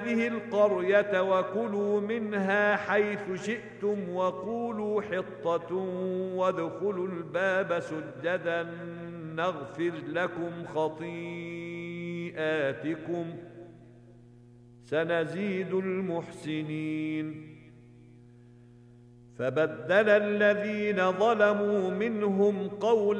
هذه القرية وكلوا منها حيث شئتم وقولوا حطة وادخلوا الباب سجدا نغفر لكم خطيئاتكم سنزيد المحسنين. فبدل الذين ظلموا منهم قولا